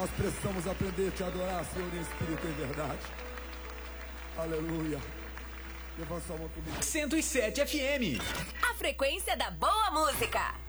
Nós precisamos aprender a te adorar, Senhor, em espírito e em verdade. Aleluia. Levanta sua mão comigo. 107 FM. A frequência da boa música.